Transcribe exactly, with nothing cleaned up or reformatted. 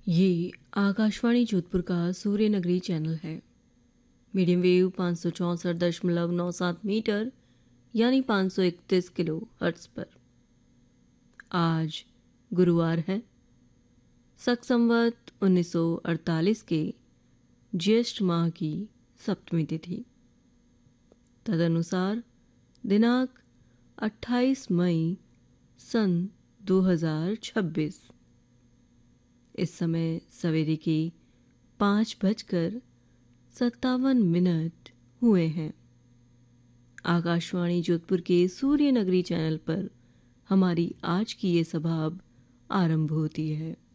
ये आकाशवाणी जोधपुर का सूर्य नगरी चैनल है। मीडियम वेव पाँच सौ चौंसठ दशमलव नौ सात मीटर यानी पाँच सौ इकतीस किलो हर्ट्स पर। आज गुरुवार है, शक संवत उन्नीस सौ अड़तालीस के ज्येष्ठ माह की सप्तमी तिथि, तदनुसार दिनांक अट्ठाईस मई सन दो हज़ार छब्बीस। इस समय सवेरे के पाँच बजकर सत्तावन मिनट हुए हैं। आकाशवाणी जोधपुर के सूर्य नगरी चैनल पर हमारी आज की ये सभा अब आरंभ होती है।